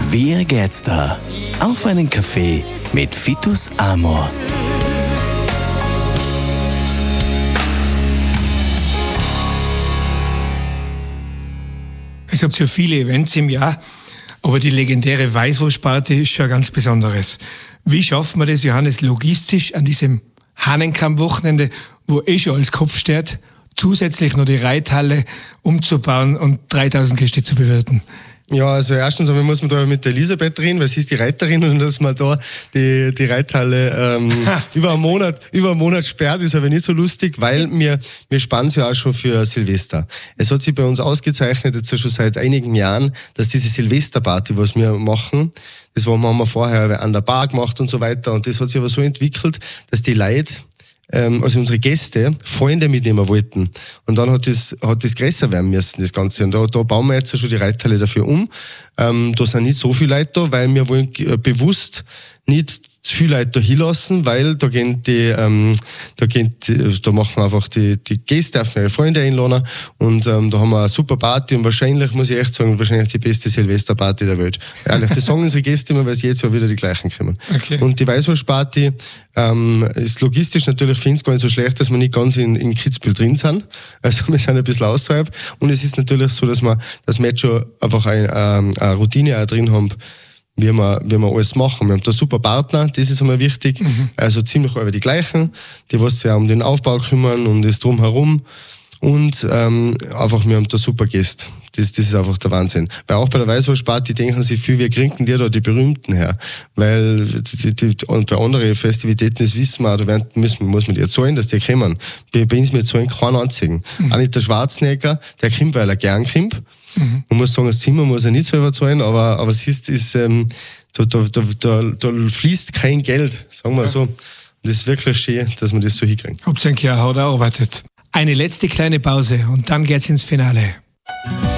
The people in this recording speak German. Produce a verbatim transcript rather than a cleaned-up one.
Wie geht's da? Auf einen Kaffee mit Vitus Amor. Es gibt ja viele Events im Jahr, aber die legendäre Weißwurstparty ist schon ein ganz Besonderes. Wie schafft man das, Johannes, logistisch an diesem Hahnenkamm-Wochenende, wo eh schon alles Kopf steht, zusätzlich noch die Reithalle umzubauen und dreitausend Gäste zu bewirten? Ja, also erstens einmal muss man da mit der Elisabeth reden, weil sie ist die Reiterin, und dass man da die, die Reithalle ähm, über einen Monat, über einen Monat sperrt, ist aber nicht so lustig, weil wir, wir spannen sie ja auch schon für Silvester. Es hat sich bei uns ausgezeichnet, jetzt schon seit einigen Jahren, dass diese Silvesterparty, was wir machen, das haben wir vorher an der Bar gemacht und so weiter, und das hat sich aber so entwickelt, dass die Leute, also unsere Gäste, Freunde mitnehmen wollten. Und dann hat das, hat das größer werden müssen, das Ganze. Und da, da bauen wir jetzt schon die Reithalle dafür um. Ähm, da sind nicht so viele Leute da, weil wir wollen bewusst nicht zu viele Leute da hinlassen, weil da gehen die, ähm, da gehen die, da machen einfach die, die Gäste, dürfen ihre Freunde einladen, und ähm, da haben wir eine super Party, und wahrscheinlich, muss ich echt sagen, wahrscheinlich die beste Silvesterparty der Welt. Ehrlich, das sagen unsere Gäste immer, weil sie jetzt ja wieder die gleichen kommen. Okay. Und die Weißwurstparty ähm, ist logistisch natürlich für uns gar nicht so schlecht, dass wir nicht ganz in, in Kitzbühel drin sind. Also wir sind ein bisschen außerhalb, und es ist natürlich so, dass wir, dass wir jetzt schon einfach ein, ähm, eine Routine auch drin haben, wie wir, wie wir alles machen. Wir haben da super Partner, das ist einmal wichtig. Mhm. Also ziemlich alle die gleichen, die was sich auch um den Aufbau kümmern und das Drumherum. Und ähm, einfach, wir haben da super Gäste. Das, das ist einfach der Wahnsinn. Weil auch bei der Weißwurstparty denken sie viel, wir kriegen dir da die Berühmten her. Weil die, die, und bei anderen Festivitäten, das wissen wir auch, da werden, müssen, muss man die zahlen, dass die kommen. Bei, bei uns, wir zahlen keinen einzigen. Mhm. Auch nicht der Schwarzenegger, der kommt, weil er gern kommt. Mhm. Man muss sagen, das Zimmer muss er nicht selber zahlen, aber, aber es ist, ist ähm, da, da, da, da, da fließt kein Geld, sagen wir ja. so. Und das ist wirklich schön, dass man das so hinkriegen. Habt ihr ein Jahr hart erarbeitet. Eine letzte kleine Pause und dann geht's ins Finale.